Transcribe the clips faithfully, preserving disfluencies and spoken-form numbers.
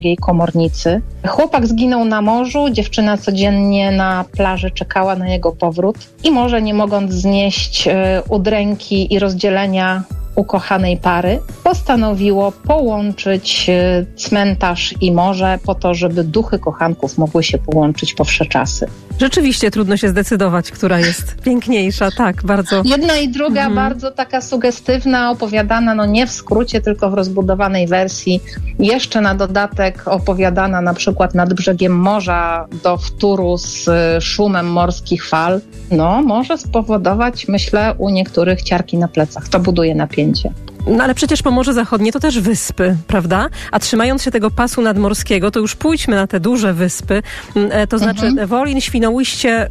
jej komornicy. Chłopak zginął na morzu, dziewczyna codziennie na plaży czekała na jego powrót i morze, nie mogąc znieść y, udręki i rozdzielenia ukochanej pary, postanowiło połączyć y, cmentarz i morze po to, żeby duchy kochanków mogły się połączyć po wsze czasy. Rzeczywiście trudno się zdecydować, która jest piękniejsza, tak, bardzo. Jedna i druga mhm. bardzo taka sugestywna, opowiadana, no nie w skrócie, tylko w rozbudowanej wersji. Jeszcze na dodatek opowiadana na przykład nad brzegiem morza do wtóru z szumem morskich fal, no może spowodować, myślę, u niektórych ciarki na plecach. To buduje napięcie. No ale przecież Pomorze Zachodnie to też wyspy, prawda? A trzymając się tego pasu nadmorskiego, to już pójdźmy na te duże wyspy, to znaczy mhm. Wolin, Świnoujście,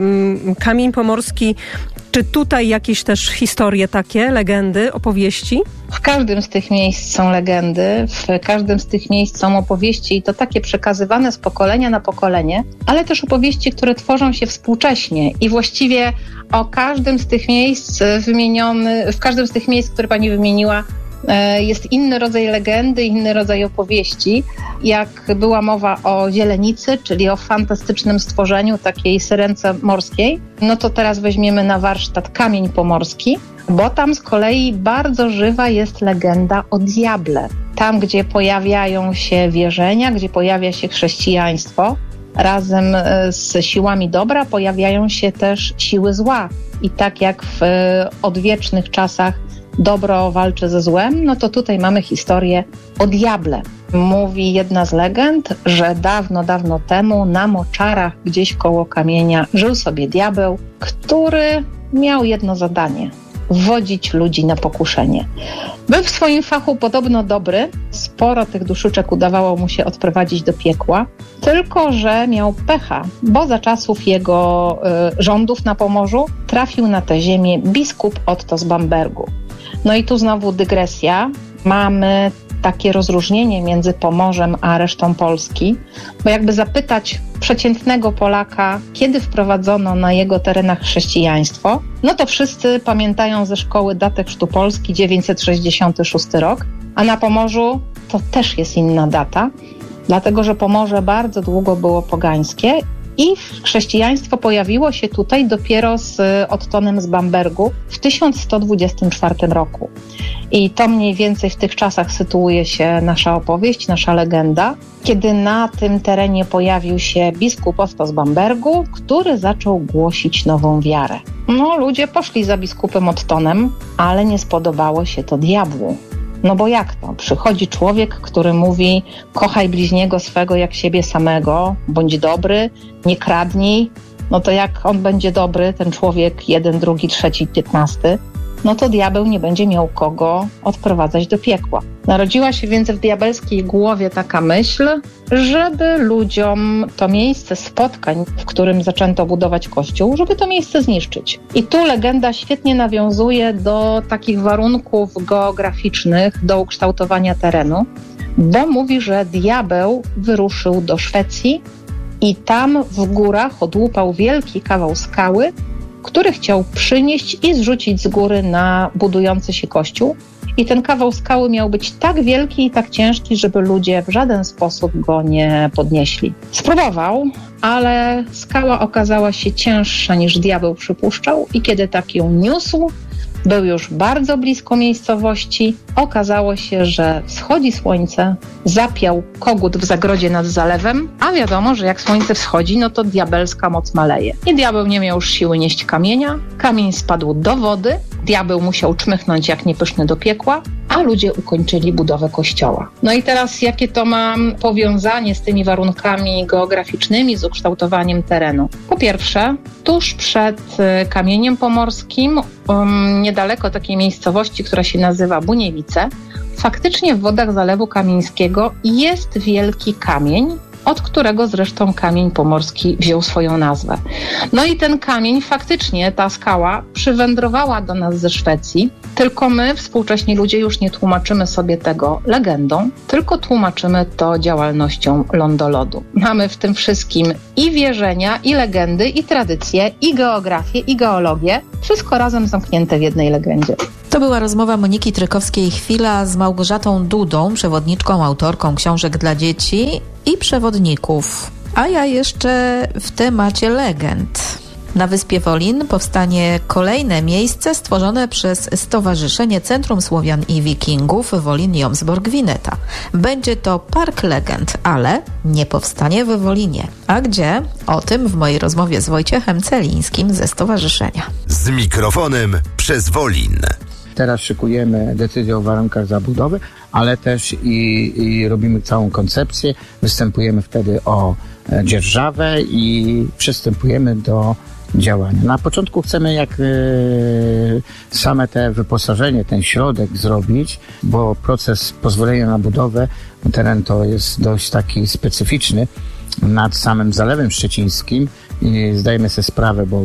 Kamień Pomorski. Czy tutaj jakieś też historie takie, legendy, opowieści? W każdym z tych miejsc są legendy, w każdym z tych miejsc są opowieści i to takie przekazywane z pokolenia na pokolenie, ale też opowieści, które tworzą się współcześnie i właściwie o każdym z tych miejsc wymieniony, w każdym z tych miejsc, które pani wymieniła, jest inny rodzaj legendy, inny rodzaj opowieści. Jak była mowa o zielenicy, czyli o fantastycznym stworzeniu takiej syrence morskiej, no to teraz weźmiemy na warsztat Kamień Pomorski, bo tam z kolei bardzo żywa jest legenda o diable. Tam, gdzie pojawiają się wierzenia, gdzie pojawia się chrześcijaństwo, razem z siłami dobra pojawiają się też siły zła. I tak jak w odwiecznych czasach dobro walczy ze złem, no to tutaj mamy historię o diable. Mówi jedna z legend, że dawno, dawno temu na moczarach gdzieś koło kamienia żył sobie diabeł, który miał jedno zadanie – wodzić ludzi na pokuszenie. Był w swoim fachu podobno dobry, sporo tych duszyczek udawało mu się odprowadzić do piekła, tylko że miał pecha, bo za czasów jego y, rządów na Pomorzu trafił na tę ziemię biskup Otto z Bambergu. No i tu znowu dygresja. Mamy takie rozróżnienie między Pomorzem a resztą Polski, bo jakby zapytać przeciętnego Polaka, kiedy wprowadzono na jego terenach chrześcijaństwo, no to wszyscy pamiętają ze szkoły datę chrztu Polski dziewięćset sześćdziesiąty szósty rok, a na Pomorzu to też jest inna data, dlatego że Pomorze bardzo długo było pogańskie i chrześcijaństwo pojawiło się tutaj dopiero z Ottonem z Bambergu w tysiąc sto dwudziestym czwartym roku. I to mniej więcej w tych czasach sytuuje się nasza opowieść, nasza legenda, kiedy na tym terenie pojawił się biskup Otto z Bambergu, który zaczął głosić nową wiarę. No, ludzie poszli za biskupem Ottonem, ale nie spodobało się to diabłu. No bo jak to? Przychodzi człowiek, który mówi: kochaj bliźniego swego jak siebie samego, bądź dobry, nie kradnij. No to jak on będzie dobry, ten człowiek jeden, drugi, trzeci, piętnasty, no to diabeł nie będzie miał kogo odprowadzać do piekła. Narodziła się więc w diabelskiej głowie taka myśl, żeby ludziom to miejsce spotkań, w którym zaczęto budować kościół, żeby to miejsce zniszczyć. I tu legenda świetnie nawiązuje do takich warunków geograficznych, do ukształtowania terenu, bo mówi, że diabeł wyruszył do Szwecji i tam w górach odłupał wielki kawał skały, który chciał przynieść i zrzucić z góry na budujący się kościół. I ten kawał skały miał być tak wielki i tak ciężki, żeby ludzie w żaden sposób go nie podnieśli. Spróbował, ale skała okazała się cięższa niż diabeł przypuszczał i kiedy tak ją niósł, był już bardzo blisko miejscowości. Okazało się, że wschodzi słońce, zapiał kogut w zagrodzie nad zalewem, a wiadomo, że jak słońce wschodzi, no to diabelska moc maleje. I diabeł nie miał już siły nieść kamienia, kamień spadł do wody, diabeł musiał czmychnąć jak niepyszny do piekła, a ludzie ukończyli budowę kościoła. No i teraz jakie to ma powiązanie z tymi warunkami geograficznymi, z ukształtowaniem terenu? Po pierwsze, tuż przed Kamieniem Pomorskim, um, niedaleko takiej miejscowości, która się nazywa Buniewice, faktycznie w wodach Zalewu Kamieńskiego jest wielki kamień, od którego zresztą Kamień Pomorski wziął swoją nazwę. No i ten kamień, faktycznie ta skała przywędrowała do nas ze Szwecji, tylko my, współcześni ludzie, już nie tłumaczymy sobie tego legendą, tylko tłumaczymy to działalnością lądolodu. Mamy w tym wszystkim i wierzenia, i legendy, i tradycje, i geografię, i geologię. Wszystko razem zamknięte w jednej legendzie. To była rozmowa Moniki Trykowskiej-Chwila z Małgorzatą Dudą, przewodniczką, autorką książek dla dzieci i przewodników. A ja jeszcze w temacie legend. Na wyspie Wolin powstanie kolejne miejsce stworzone przez Stowarzyszenie Centrum Słowian i Wikingów Wolin-Jomsbork-Wineta. Będzie to Park Legend, ale nie powstanie we Wolinie. A gdzie? O tym w mojej rozmowie z Wojciechem Celińskim ze Stowarzyszenia. Z mikrofonem przez Wolin. Teraz szykujemy decyzję o warunkach zabudowy, ale też i, i robimy całą koncepcję. Występujemy wtedy o dzierżawę i przystępujemy do działania. Na początku chcemy jak e, same te wyposażenie, ten środek zrobić, bo proces pozwolenia na budowę, teren to jest dość taki specyficzny nad samym Zalewem Szczecińskim i zdajemy sobie sprawę, bo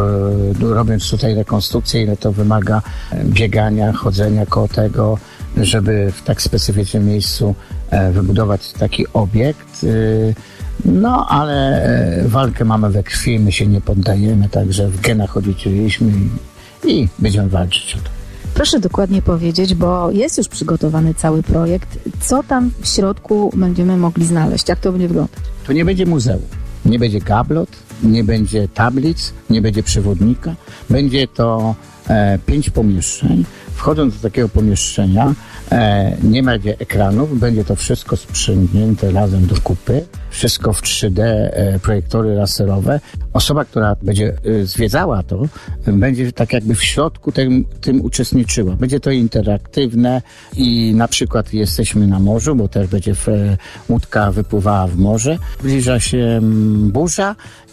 e, robiąc tutaj rekonstrukcję, ile to wymaga biegania, chodzenia koło tego, żeby w tak specyficznym miejscu e, wybudować taki obiekt. E, No, ale e, walkę mamy we krwi, my się nie poddajemy, także w genach odziedziczyliśmy i, i będziemy walczyć o to. Proszę dokładnie powiedzieć, bo jest już przygotowany cały projekt. Co tam w środku będziemy mogli znaleźć? Jak to będzie wyglądać? To nie będzie muzeum, nie będzie gablot, nie będzie tablic, nie będzie przewodnika. Będzie to e, pięć pomieszczeń. Wchodząc do takiego pomieszczenia, e, nie będzie ekranów, będzie to wszystko sprzęgnięte razem do kupy. Wszystko w trzy D, e, projektory laserowe. Osoba, która będzie e, zwiedzała to, będzie tak jakby w środku tym, tym uczestniczyła. Będzie to interaktywne i na przykład jesteśmy na morzu, bo też będzie w, e, łódka wypływała w morze. Zbliża się m, burza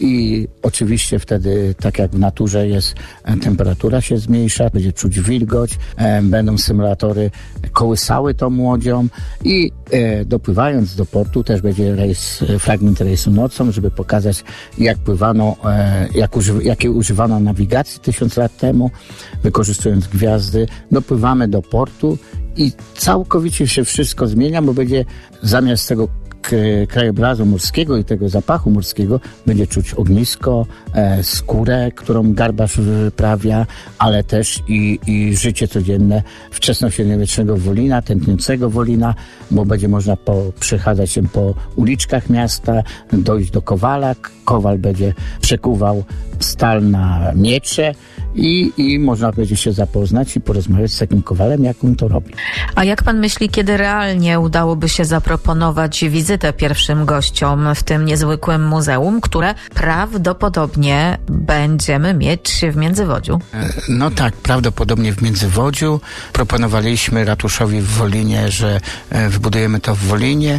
i oczywiście wtedy, tak jak w naturze jest, e, temperatura się zmniejsza, będzie czuć wilgoć, e, będą symulatory kołysały tą łodzią i e, dopływając do portu też będzie rejs, fragment rejsu nocą, żeby pokazać, jak pływano, e, jak uży, jakiej używano nawigacji tysiąc lat temu, wykorzystując gwiazdy. Dopływamy do portu i całkowicie się wszystko zmienia, bo będzie zamiast tego krajobrazu morskiego i tego zapachu morskiego będzie czuć ognisko, e, skórę, którą garbarz wyprawia, ale też i, i życie codzienne wczesnośredniowiecznego Wolina, tętniącego Wolina, bo będzie można po, przechadzać się po uliczkach miasta, dojść do kowala. Kowal będzie przekuwał stal na miecze i, i można będzie się zapoznać i porozmawiać z takim kowalem, jak on to robi. A jak pan myśli, kiedy realnie udałoby się zaproponować wizytę pierwszym gościom w tym niezwykłym muzeum, które prawdopodobnie będziemy mieć w Międzywodziu? No tak, prawdopodobnie w Międzywodziu. Proponowaliśmy ratuszowi w Wolinie, że wybudujemy to w Wolinie.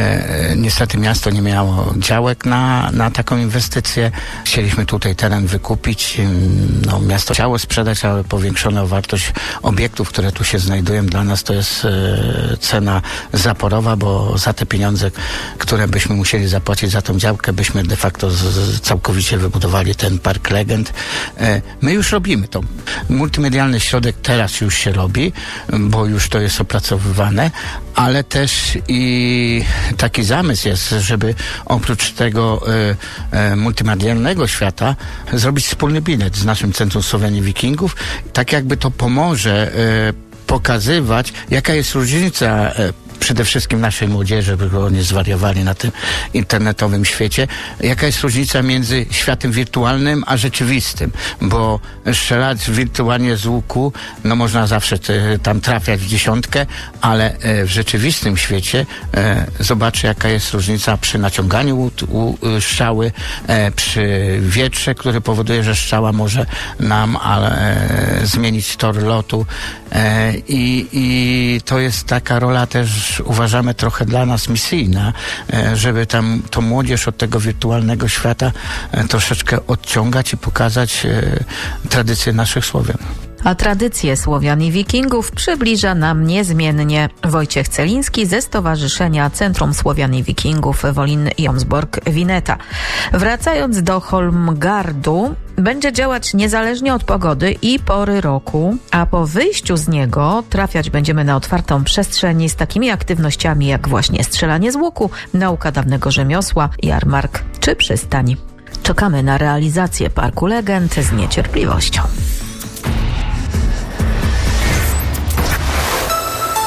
Niestety miasto nie miało działek na, na taką inwestycję. Chcieliśmy tutaj teren wykupić. No, miasto chciało sprzedać, ale powiększono wartość obiektów, które tu się znajdują. Dla nas to jest e, cena zaporowa, bo za te pieniądze, które byśmy musieli zapłacić za tą działkę, byśmy de facto z, z, całkowicie wybudowali ten Park Legend. E, my już robimy to. Multimedialny środek teraz już się robi, bo już to jest opracowywane, ale też i taki zamysł jest, żeby oprócz tego e, e, multimedialnego świata zrobić wspólny bilet z naszym Centrum Słowian i Wikingów. Tak jakby to pomoże e, pokazywać, jaka jest różnica e, przede wszystkim naszej młodzieży, żeby oni zwariowali na tym internetowym świecie, jaka jest różnica między światem wirtualnym a rzeczywistym, bo strzelać wirtualnie z łuku, no można zawsze te, tam trafiać w dziesiątkę, ale e, w rzeczywistym świecie e, zobaczy, jaka jest różnica przy naciąganiu u, u, strzały, e, przy wietrze, który powoduje, że strzała może nam ale, e, zmienić tor lotu e, i, i to jest taka rola też, uważamy, trochę dla nas misyjna, żeby tam tą młodzież od tego wirtualnego świata troszeczkę odciągać i pokazać tradycje naszych Słowian. A tradycje Słowian i Wikingów przybliża nam niezmiennie Wojciech Celiński ze Stowarzyszenia Centrum Słowian i Wikingów Wolin-Jomsbork-Wineta. Wracając do Holmgardu, będzie działać niezależnie od pogody i pory roku, a po wyjściu z niego trafiać będziemy na otwartą przestrzeń z takimi aktywnościami jak właśnie strzelanie z łuku, nauka dawnego rzemiosła, jarmark czy przystań. Czekamy na realizację Parku Legend z niecierpliwością.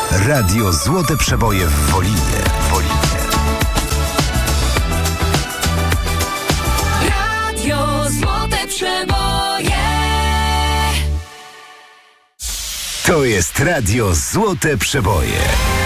Radio Złote Przeboje w Wolinie. Wolinie. Radio Złote Przeboje. To jest Radio Złote Przeboje.